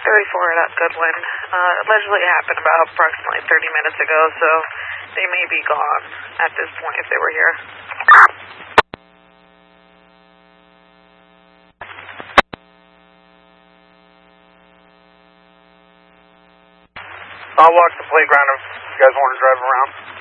34 at Goodwin. Allegedly happened about approximately 30 minutes ago, so they may be gone at this point if they were here. I'll walk the playground if you guys want to drive around.